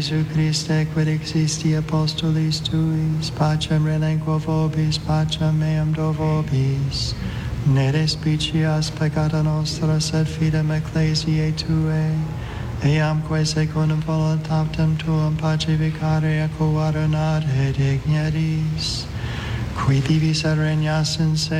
Jesu Christe, quid existi apostolis tuis, pacem relinquo vobis, pacem meam do vobis. Ne despicias peccata nostra, sed fidem ecclesiae Tuae, eamque secundum voluntatem Tuam pacificare quo adornare digneris, qui vivis et regnas in se